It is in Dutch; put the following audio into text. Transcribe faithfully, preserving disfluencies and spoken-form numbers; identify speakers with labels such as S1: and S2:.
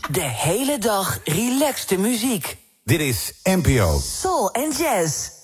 S1: De hele dag relaxte muziek.
S2: Dit is N P O.
S1: Soul en jazz.